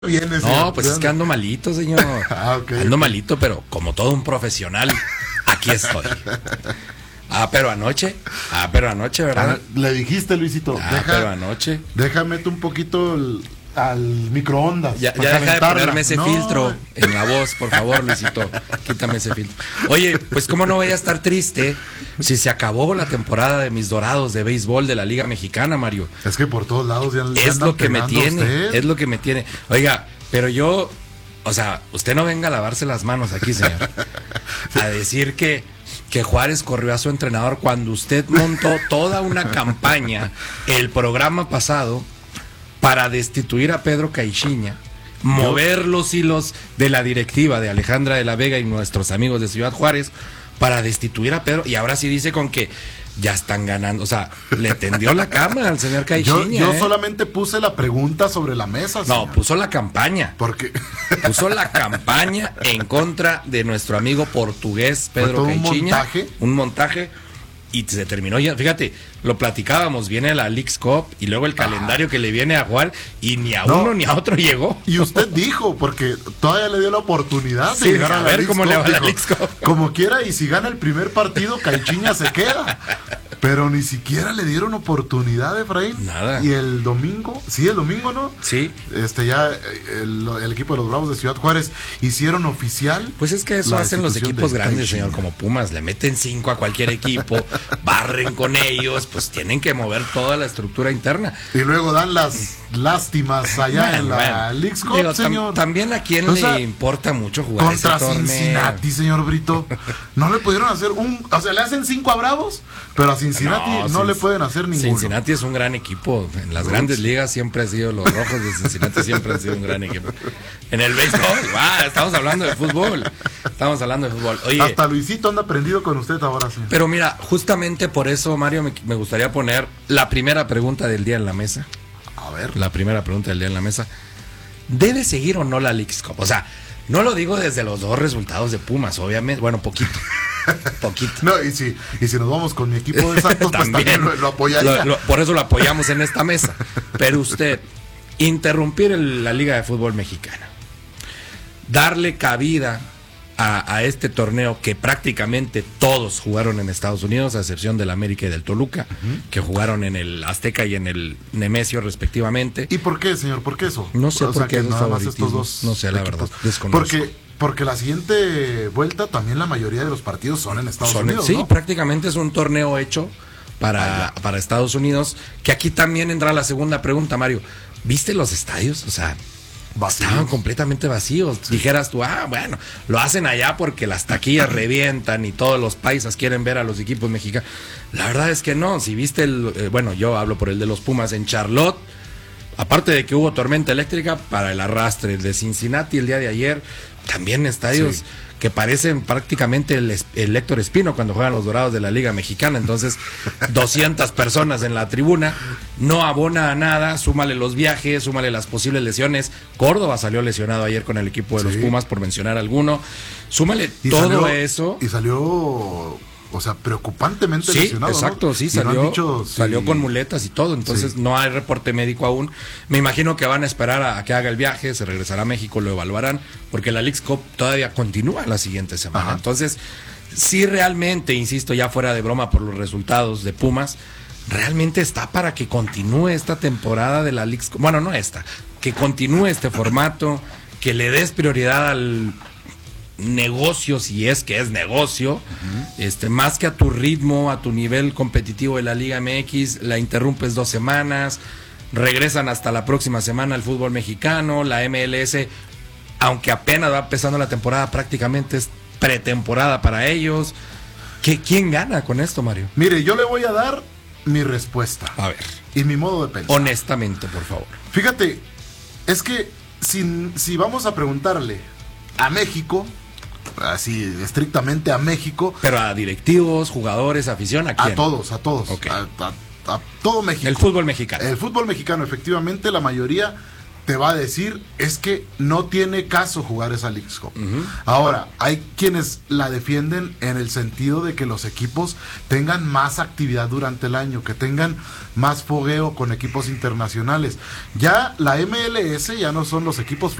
Viene, no, pues es que ando malito, señor. Okay, ando malito, pero como todo un profesional, aquí estoy. Pero anoche, ¿verdad? Le dijiste, Luisito, pero anoche. Déjame tú un poquito al microondas. Ya deja de ponerme ese filtro en la voz, por favor, Luisito. Quítame ese filtro. Oye, pues cómo no voy a estar triste si se acabó la temporada de mis Dorados de béisbol de la Liga Mexicana, Mario. Es que por todos lados ya es lo que me tiene, es lo que me tiene. Oiga, pero yo, o sea, usted no venga a lavarse las manos aquí, señor. A decir que Juárez corrió a su entrenador cuando usted montó toda una campaña el programa pasado para destituir a Pedro Caixinha, mover los hilos de la directiva de Alejandra de la Vega y nuestros amigos de Ciudad Juárez para destituir a Pedro, y ahora sí dice con que ya están ganando, o sea, le tendió la cama al señor Caixinha. Yo solamente puse la pregunta sobre la mesa, señor. No, puso la campaña. ¿Por qué? Puso la campaña en contra de nuestro amigo portugués Pedro Caixinha. Un montaje. Y se terminó ya, fíjate, lo platicábamos, viene la Leagues Cup y luego el calendario que le viene a jugar y ni a uno ni a otro llegó. Y usted dijo, porque todavía le dio la oportunidad de llegar a ver cómo le va la Leagues Cup. Como quiera, y si gana el primer partido, Caixinha se queda. Pero ni siquiera le dieron oportunidad, Efraín. Nada. Y el domingo, el domingo, ¿no? Sí. Ya el equipo de los Bravos de Ciudad Juárez hicieron oficial. Pues es que eso hacen los equipos grandes, señor, como Pumas, le meten 5 a cualquier equipo, barren con ellos, pues tienen que mover toda la estructura interna. Y luego dan las lástimas allá en la Leagues Cup, señor. También a quién le importa mucho jugar contra ese torneo. Cincinnati, señor Brito. No le pudieron hacer le hacen 5 a Bravos, pero a Cincinnati no le pueden hacer ninguno. Cincinnati es un gran equipo. En las grandes ligas siempre ha sido, los Rojos de Cincinnati siempre han sido un gran equipo. En el béisbol, estamos hablando de fútbol. Oye, hasta Luisito anda prendido con usted ahora, sí. Pero mira, justamente por eso, Mario, me gustaría poner la primera pregunta del día en la mesa. A ver. La primera pregunta del día en la mesa. ¿Debe seguir o no la Leagues Cup? O sea, no lo digo desde los 2 resultados de Pumas, obviamente. Bueno, poquito. No, y si nos vamos con mi equipo de Santos, pues también lo apoyaría. Por eso lo apoyamos en esta mesa. Pero usted, interrumpir la Liga de Fútbol Mexicana, darle cabida a este torneo que prácticamente todos jugaron en Estados Unidos, a excepción del América y del Toluca, que jugaron en el Azteca y en el Nemesio respectivamente. ¿Y por qué, señor? ¿Por qué eso? No sé por qué nada más estos dos. No sé, la verdad, desconozco. Porque la siguiente vuelta también la mayoría de los partidos son en Estados Unidos, sí, ¿no? prácticamente es un torneo hecho para Estados Unidos, que aquí también entra la segunda pregunta, Mario. ¿Viste los estadios? O sea, vacíos. Estaban completamente vacíos. Sí. Dijeras tú, bueno, lo hacen allá porque las taquillas revientan y todos los paisas quieren ver a los equipos mexicanos. La verdad es que no. Si viste yo hablo por el de los Pumas en Charlotte, aparte de que hubo tormenta eléctrica para el arrastre. El de Cincinnati el día de ayer, también estadios que parecen prácticamente el Héctor Espino cuando juegan los Dorados de la Liga Mexicana. Entonces, 200 personas en la tribuna, no abona a nada, súmale los viajes, súmale las posibles lesiones. Córdoba salió lesionado ayer con el equipo de los Pumas, por mencionar alguno. Súmale todo eso. Y salió... O sea, preocupantemente lesionado. Exacto, ¿no? Sí, salió con muletas y todo, entonces no hay reporte médico aún. Me imagino que van a esperar a que haga el viaje, se regresará a México, lo evaluarán, porque la Leagues Cup todavía continúa la siguiente semana. Ajá. Entonces, sí realmente, insisto, ya fuera de broma por los resultados de Pumas, realmente está para que continúe esta temporada de la Leagues Cup. Bueno, no esta, que continúe este formato, que le des prioridad al negocio, si es que es negocio, más que a tu ritmo, a tu nivel competitivo de la Liga MX. La interrumpes 2 semanas, regresan hasta la próxima semana al fútbol mexicano. La MLS, aunque apenas va empezando la temporada, prácticamente es pretemporada para ellos. ¿Quién gana con esto, Mario? Mire, yo le voy a dar mi respuesta. A ver. Y mi modo de pensar. Honestamente, por favor. Fíjate, es que si vamos a preguntarle a México, así estrictamente a México, pero a directivos, jugadores, afición, ¿a quién? A todos. Okay. A todo México. El fútbol mexicano. El fútbol mexicano, efectivamente, la mayoría te va a decir es que no tiene caso jugar esa Leagues Cup. Ahora, hay quienes la defienden en el sentido de que los equipos tengan más actividad durante el año, que tengan más fogueo con equipos internacionales. Ya la MLS ya no son los equipos